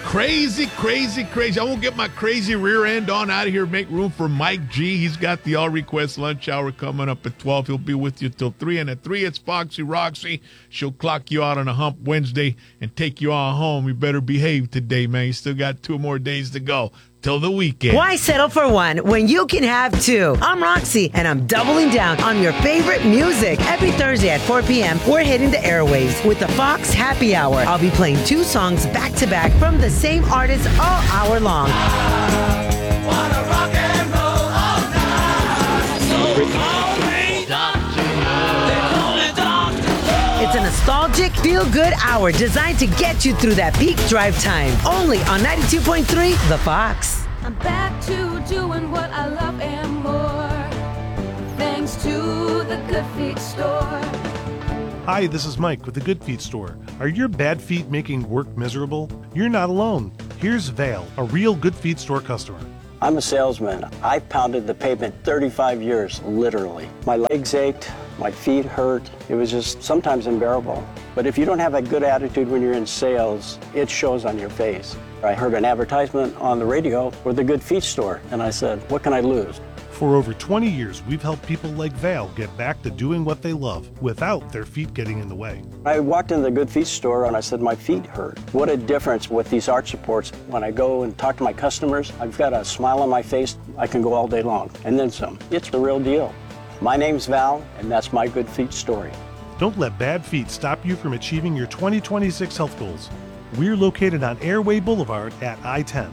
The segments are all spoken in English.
Crazy. I won't get my crazy rear end on out of here. Make room for Mike G. He's got the All Request Lunch Hour coming up at 12. He'll be with you till 3. And at 3, it's Foxy Roxy. She'll clock you out on a hump Wednesday and take you all home. You better behave today, man. You still got 2 more days to go till the weekend. Why settle for one when you can have 2? I'm Roxy, and I'm doubling down on your favorite music. Every Thursday at 4 p.m., we're hitting the airwaves with the Fox Happy Hour. I'll be playing 2 songs back-to-back from the same artist all hour long. It's a nostalgic, feel-good hour designed to get you through that peak drive time. Only on 92.3 The Fox. I'm back to doing what I love and more, thanks to the Good Feet store. Hi, this is Mike with the Good Feet store. Are your bad feet making work miserable? You're not alone. Here's Vale, a real Good Feet store customer. I'm a salesman. I pounded the pavement 35 years, literally. My legs ached, my feet hurt. It was just sometimes unbearable. But if you don't have a good attitude when you're in sales, it shows on your face. I heard an advertisement on the radio for the Good Feet store, and I said, what can I lose? For over 20 years, we've helped people like Vale get back to doing what they love without their feet getting in the way. I walked into the Good Feet store and I said, my feet hurt. What a difference with these arch supports. When I go and talk to my customers, I've got a smile on my face. I can go all day long, and then some. It's the real deal. My name's Val, and that's my Good Feet story. Don't let bad feet stop you from achieving your 2026 health goals. We're located on Airway Boulevard at I-10.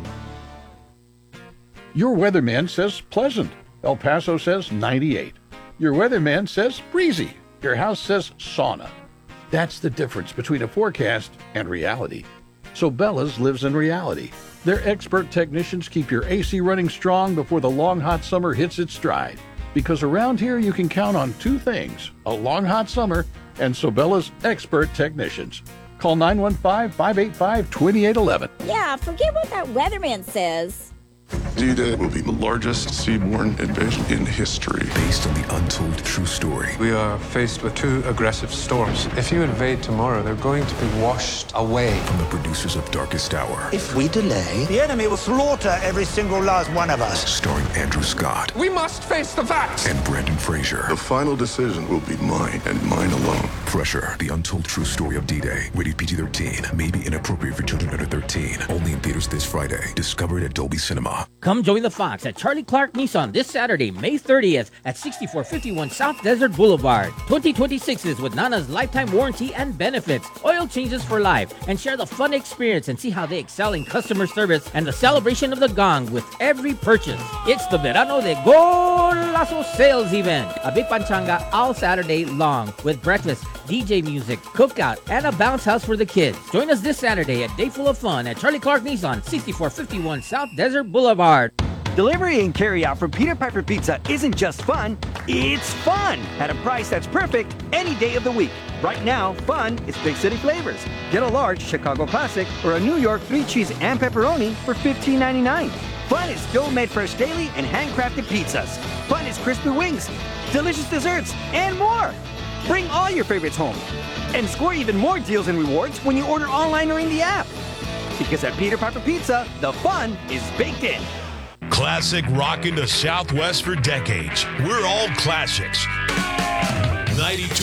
Your weatherman says pleasant. El Paso says 98. Your weatherman says breezy. Your house says sauna. That's the difference between a forecast and reality. So Bella's lives in reality. Their expert technicians keep your AC running strong before the long hot summer hits its stride. Because around here you can count on 2 things, a long hot summer and Sobella's expert technicians. Call 915-585-2811. Yeah, forget what that weatherman says. D-Day will be the largest seaborne invasion in history. Based on the untold true story. We are faced with 2 aggressive storms. If you invade tomorrow, they're going to be washed away. From the producers of Darkest Hour. If we delay, the enemy will slaughter every single last one of us. Starring Andrew Scott. We must face the facts. And Brandon Fraser. The final decision will be mine and mine alone. Pressure, the untold true story of D-Day. Rated PG-13. May be inappropriate for children under 13. Only in theaters this Friday. Discover it at Dolby Cinema. Come join the Fox at Charlie Clark Nissan this Saturday, May 30th at 6451 South Desert Boulevard. 2026s with Nana's lifetime warranty and benefits, oil changes for life, and share the fun experience and see how they excel in customer service and the celebration of the gong with every purchase. It's the Verano de Golazo sales event, a big panchanga all Saturday long with breakfast, DJ music, cookout, and a bounce house for the kids. Join us this Saturday at Day Full of Fun at Charlie Clark Nissan, 6451 South Desert Boulevard. Delivery and carry out from Peter Piper Pizza isn't just fun, it's fun at a price that's perfect any day of the week. Right now, fun is big city flavors. Get a large Chicago Classic or a New York 3-cheese and pepperoni for $15.99. Fun is still made fresh daily and handcrafted pizzas. Fun is crispy wings, delicious desserts, and more. Bring all your favorites home and score even more deals and rewards when you order online or in the app. Because at Peter Piper Pizza, the fun is baked in. Classic rocking the Southwest for decades. We're all classics. 92.3